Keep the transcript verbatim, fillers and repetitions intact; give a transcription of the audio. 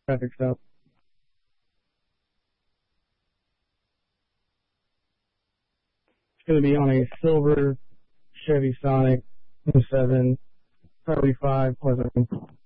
Traffic stop. It's going to be on a silver Chevy Sonic seven thirty-five Pleasant.